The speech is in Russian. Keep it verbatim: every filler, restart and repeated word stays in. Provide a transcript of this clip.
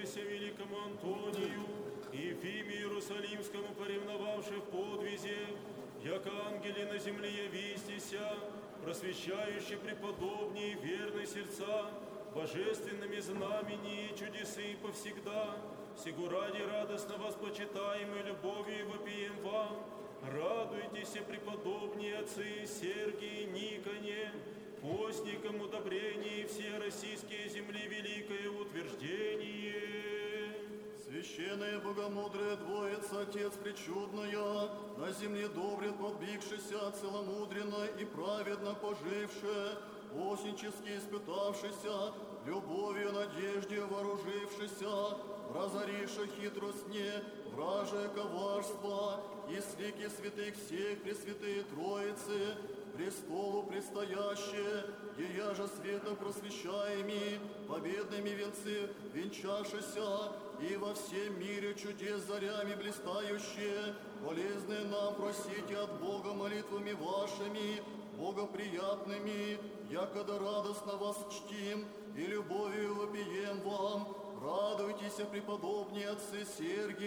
молися великому Антонию и Ефиме Иерусалимскому, поревновавших подвизе, яко ангели на земле явистися, просвещающие преподобнее и верные сердца, божественными знамени и чудесы повсегда, сего ради радостно вас почитаемой любовью и вопием вам, радуйтесь, преподобнее отцы Сергий и Никоне, постникам удобрение и все российские земли великое утверждение. Священная богомудрая Двоица, Отец пречудная, на земле добрит подбигшися, целомудренно и праведно пожившая, оснически испытавшийся, любовью, надежде вооружившийся, разориша хитрость не, вражее коварство, и слики святых всех пресвятые Троицы, престолу предстоящие, ея же светом просвещаеми, победными венцы венчашися, и во всем мире чудес зарями блистающие, полезные нам просите от Бога молитвами вашими, богоприятными, якогда радостно вас чтим и любовью вопием вам. Радуйтесь, преподобные отцы Сергий